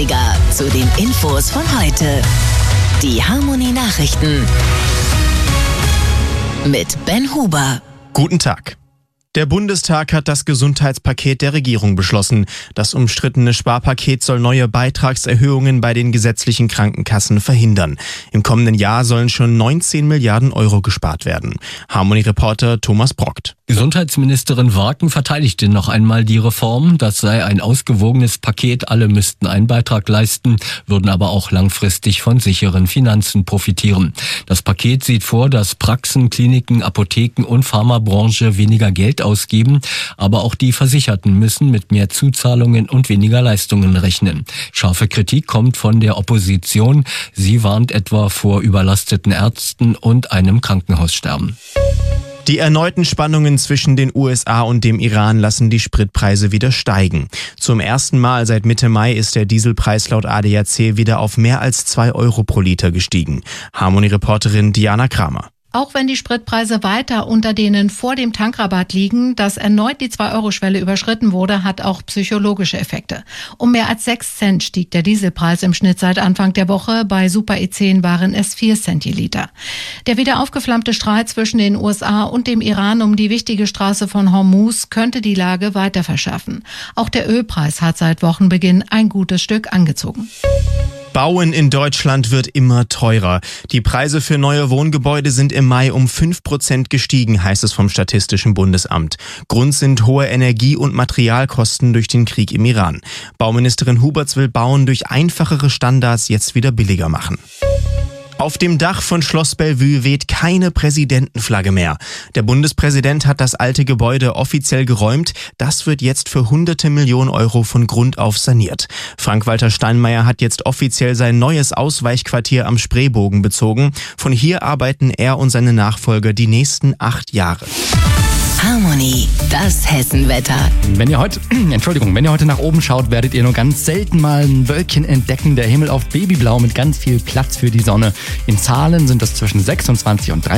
80er zu den Infos von heute. Die Harmony Nachrichten mit Ben Huber. Guten Tag. Der Bundestag hat das Gesundheitspaket der Regierung beschlossen. Das umstrittene Sparpaket soll neue Beitragserhöhungen bei den gesetzlichen Krankenkassen verhindern. Im kommenden Jahr sollen schon 19 Milliarden Euro gespart werden. Harmony-Reporter Thomas Brockt. Gesundheitsministerin Warken verteidigte noch einmal die Reform. Das sei ein ausgewogenes Paket. Alle müssten einen Beitrag leisten, würden aber auch langfristig von sicheren Finanzen profitieren. Das Paket sieht vor, dass Praxen, Kliniken, Apotheken und Pharmabranche weniger Geld ausgeben, aber auch die Versicherten müssen mit mehr Zuzahlungen und weniger Leistungen rechnen. Scharfe Kritik kommt von der Opposition. Sie warnt etwa vor überlasteten Ärzten und einem Krankenhaussterben. Die erneuten Spannungen zwischen den USA und dem Iran lassen die Spritpreise wieder steigen. Zum ersten Mal seit Mitte Mai ist der Dieselpreis laut ADAC wieder auf mehr als 2 Euro pro Liter gestiegen. Harmony-Reporterin Diana Kramer. Auch wenn die Spritpreise weiter unter denen vor dem Tankrabatt liegen, dass erneut die 2-Euro-Schwelle überschritten wurde, hat auch psychologische Effekte. Um mehr als 6 Cent stieg der Dieselpreis im Schnitt seit Anfang der Woche. Bei Super E10 waren es 4 Cent je Liter. Der wieder aufgeflammte Streit zwischen den USA und dem Iran um die wichtige Straße von Hormuz könnte die Lage weiter verschärfen. Auch der Ölpreis hat seit Wochenbeginn ein gutes Stück angezogen. Bauen in Deutschland wird immer teurer. Die Preise für neue Wohngebäude sind im Mai um 5% gestiegen, heißt es vom Statistischen Bundesamt. Grund sind hohe Energie- und Materialkosten durch den Krieg im Iran. Bauministerin Huberts will Bauen durch einfachere Standards jetzt wieder billiger machen. Auf dem Dach von Schloss Bellevue weht keine Präsidentenflagge mehr. Der Bundespräsident hat das alte Gebäude offiziell geräumt. Das wird jetzt für hunderte Millionen Euro von Grund auf saniert. Frank-Walter Steinmeier hat jetzt offiziell sein neues Ausweichquartier am Spreebogen bezogen. Von hier arbeiten er und seine Nachfolger die nächsten 8 Jahre. Harmony, das Hessenwetter. Wenn ihr heute nach oben schaut, werdet ihr nur ganz selten mal ein Wölkchen entdecken. Der Himmel auf Babyblau mit ganz viel Platz für die Sonne. In Zahlen sind es zwischen 26 und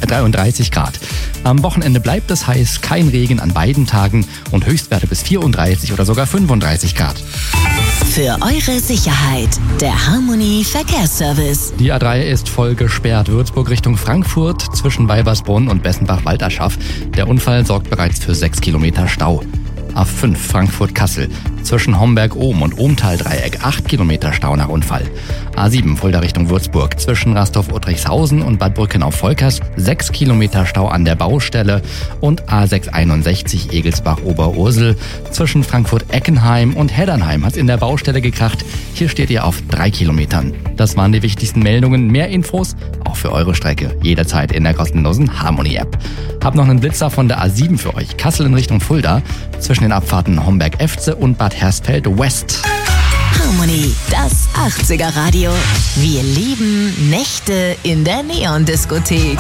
33 Grad. Am Wochenende bleibt es heiß, kein Regen an beiden Tagen und Höchstwerte bis 34 oder sogar 35 Grad. Für eure Sicherheit, der Harmony Verkehrsservice. Die A3 ist voll gesperrt. Würzburg Richtung Frankfurt zwischen Weibersbrunn und Bessenbach-Walderschaff. Der Unfall sorgt bereits für 6 Kilometer Stau. A5 Frankfurt-Kassel zwischen Homberg-Ohm und Ohmtal-Dreieck 8 Kilometer Stau nach Unfall. A7 Fulda Richtung Würzburg zwischen Rastorf-Uttrichshausen und Bad Brückenau-Volkers 6 Kilometer Stau an der Baustelle und A661 Egelsbach-Oberursel zwischen Frankfurt-Eckenheim und Heddernheim hat's in der Baustelle gekracht. Hier steht ihr auf 3 Kilometern. Das waren die wichtigsten Meldungen. Mehr Infos auch für eure Strecke jederzeit in der kostenlosen Harmony-App. Hab noch einen Blitzer von der A7 für euch. Kassel in Richtung Fulda zwischen den Abfahrten Homberg-Efze und Bad Hersfeld West. Harmony, das 80er Radio. Wir lieben Nächte in der Neon-Diskothek.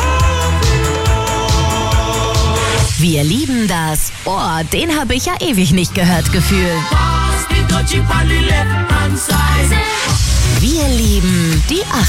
Wir lieben das, den habe ich ja ewig nicht gehört, Gefühl. Wir lieben die